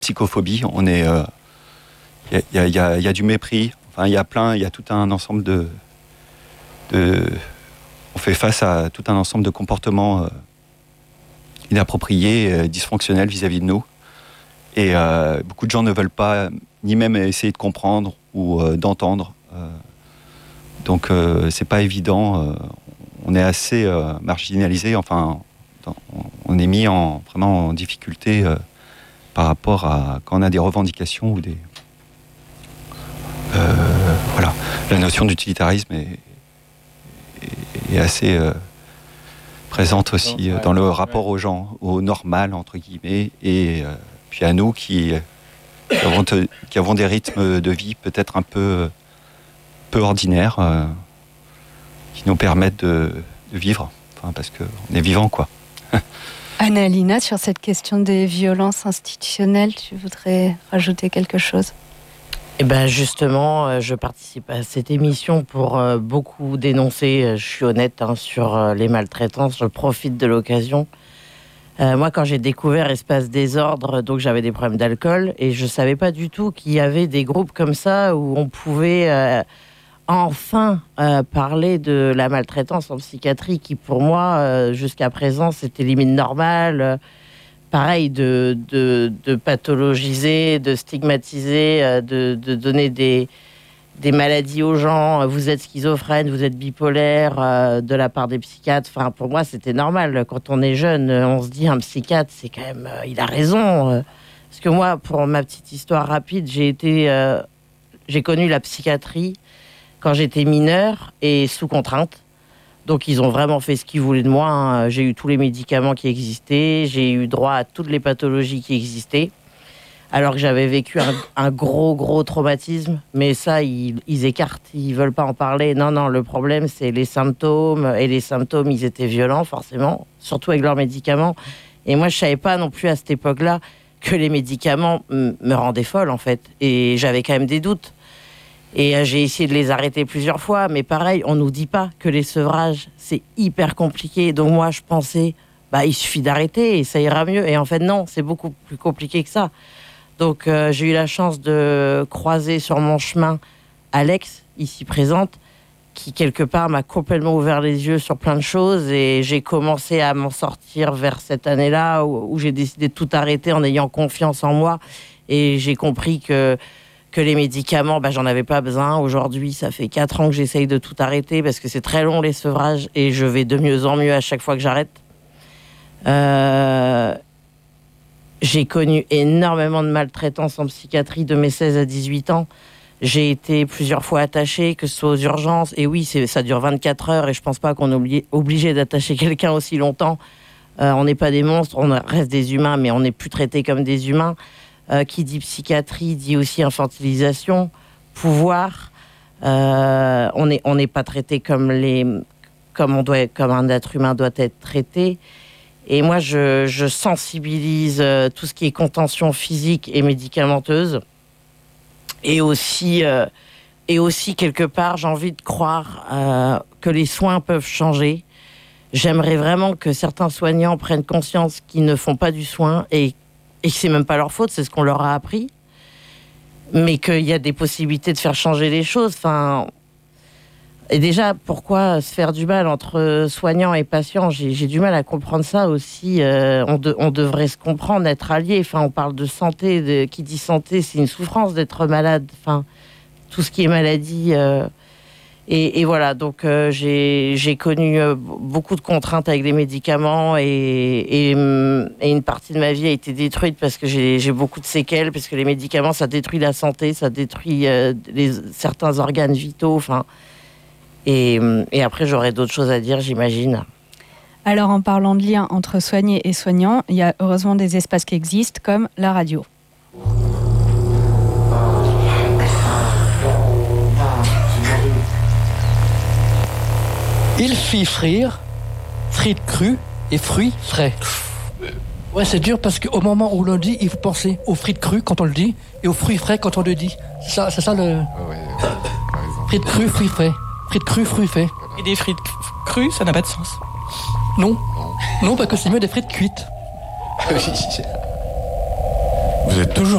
psychophobie. On est, il y a du mépris. Enfin, il y a tout un ensemble on fait face à tout un ensemble de comportements inappropriés, dysfonctionnels vis-à-vis de nous. Et beaucoup de gens ne veulent pas ni même essayer de comprendre ou d'entendre. Donc c'est pas évident. On est assez marginalisé. Enfin, on est mis vraiment en difficulté par rapport à quand on a des revendications ou des voilà. La notion d'utilitarisme est assez présente aussi dans le rapport aux gens, au normal entre guillemets, et puis à nous qui avons des rythmes de vie peut-être un peu ordinaires, qui nous permettent de vivre, enfin, parce qu'on est vivant, quoi. Anna-Lina, sur cette question des violences institutionnelles, tu voudrais rajouter quelque chose ? Eh ben justement, je participe à cette émission pour beaucoup dénoncer, je suis honnête, sur les maltraitances, je profite de l'occasion. Moi, quand j'ai découvert Espace Désordre, donc j'avais des problèmes d'alcool et je ne savais pas du tout qu'il y avait des groupes comme ça où on pouvait enfin parler de la maltraitance en psychiatrie qui, pour moi, jusqu'à présent, c'était limite normal. Pareil, de pathologiser, de stigmatiser, de donner des maladies aux gens. Vous êtes schizophrène, vous êtes bipolaire, de la part des psychiatres. Enfin, pour moi, c'était normal. Quand on est jeune, on se dit un psychiatre, c'est quand même, il a raison. Parce que moi, pour ma petite histoire rapide, j'ai connu la psychiatrie quand j'étais mineure et sous contrainte. Donc, ils ont vraiment fait ce qu'ils voulaient de moi, hein. J'ai eu tous les médicaments qui existaient, j'ai eu droit à toutes les pathologies qui existaient, alors que j'avais vécu un gros traumatisme. Mais ça, ils écartent, ils veulent pas en parler. Non, le problème, c'est les symptômes. Et les symptômes, ils étaient violents, forcément, surtout avec leurs médicaments. Et moi, je savais pas non plus à cette époque-là que les médicaments me rendaient folle, en fait. Et j'avais quand même des doutes. Et j'ai essayé de les arrêter plusieurs fois, mais pareil, on nous dit pas que les sevrages, c'est hyper compliqué. Donc moi, je pensais, il suffit d'arrêter et ça ira mieux. Et en fait, non, c'est beaucoup plus compliqué que ça. Donc j'ai eu la chance de croiser sur mon chemin Alex, ici présente, qui quelque part m'a complètement ouvert les yeux sur plein de choses. Et j'ai commencé à m'en sortir vers cette année-là où j'ai décidé de tout arrêter en ayant confiance en moi. Et j'ai compris que les médicaments, j'en avais pas besoin. Aujourd'hui, ça fait 4 ans que j'essaye de tout arrêter parce que c'est très long, les sevrages, et je vais de mieux en mieux à chaque fois que j'arrête. J'ai connu énormément de maltraitance en psychiatrie de mes 16 à 18 ans. J'ai été plusieurs fois attachée, que ce soit aux urgences. Et oui, ça dure 24 heures et je pense pas qu'on est obligé d'attacher quelqu'un aussi longtemps. On n'est pas des monstres, on reste des humains, mais on n'est plus traités comme des humains. Qui dit psychiatrie dit aussi infantilisation, pouvoir. On n'est pas traité comme un être humain doit être traité. Et moi, je sensibilise tout ce qui est contention physique et médicamenteuse. Et aussi quelque part, j'ai envie de croire que les soins peuvent changer. J'aimerais vraiment que certains soignants prennent conscience qu'ils ne font pas du soin et que c'est même pas leur faute, c'est ce qu'on leur a appris, mais qu'il y a des possibilités de faire changer les choses. Enfin, et déjà, pourquoi se faire du mal entre soignants et patients ? J'ai du mal à comprendre ça aussi. On devrait se comprendre, être alliés. Enfin, on parle de santé, qui dit santé, c'est une souffrance d'être malade. Enfin, tout ce qui est maladie. Et voilà, donc j'ai connu beaucoup de contraintes avec les médicaments et une partie de ma vie a été détruite parce que j'ai beaucoup de séquelles, parce que les médicaments, ça détruit la santé, ça détruit certains organes vitaux. Enfin, et après, j'aurai d'autres choses à dire, j'imagine. Alors, en parlant de lien entre soignés et soignants, il y a heureusement des espaces qui existent, comme la radio. Il fit frire, frites crues et fruits frais. Ouais, c'est dur parce qu'au moment où l'on dit, il faut penser aux frites crues quand on le dit et aux fruits frais quand on le dit. C'est ça le... Ouais, frites crues, fruits frais. Frites crues, fruits frais. Et des frites crues, ça n'a pas de sens. Non, parce que c'est mieux des frites cuites. Vous êtes toujours